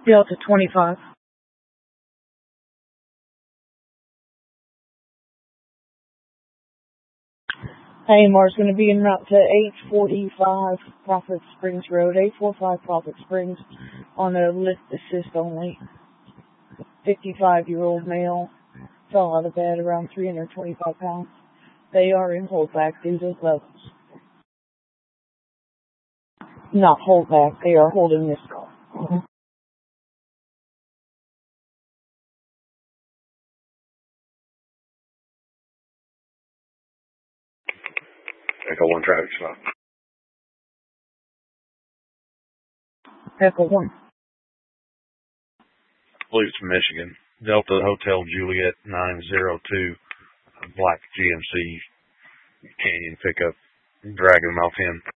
Delta 25. AMR is going to be en route to 845 Prophet Springs Road, 845 Prophet Springs, on a lift assist only. 55-year-old male, fell out of bed around 325 pounds. They are in holdback due to levels. Not holdback, they are holding this call. Echo 1 traffic stop. Echo 1. Believe it's Michigan. Delta Hotel Juliet 902, black GMC Canyon pickup, dragging them off him.